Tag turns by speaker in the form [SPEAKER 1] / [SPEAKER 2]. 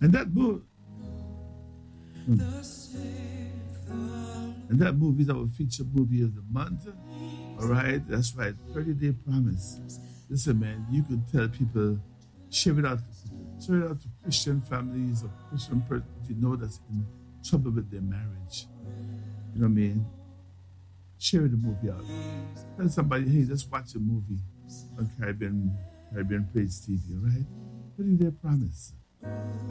[SPEAKER 1] And that book, and that movie is our feature movie of the month. All right, that's right, 30 Day Promise. Listen, man, you could tell people, share it out to Christian families or Christian persons you know that's in trouble with their marriage. You know what I mean? Share the movie out. Tell somebody, hey, let's watch a movie on Caribbean Praise TV, all right? 30 Day Promise.